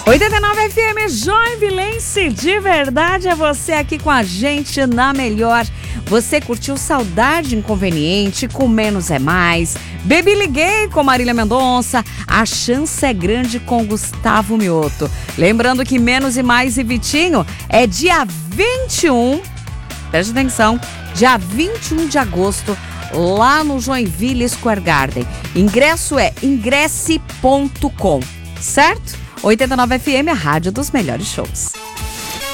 89 FM Joinvilense, de verdade é você aqui com a gente na melhor. Você curtiu Saudade Inconveniente, com Menos é Mais, Baby Liguei com Marília Mendonça, A Chance é Grande com Gustavo Mioto. Lembrando que Menos e Mais e Vitinho é dia 21, preste atenção, dia 21 de agosto, lá no Joinville Square Garden. Ingresso é ingresse.com, certo? 89 FM, a rádio dos melhores shows.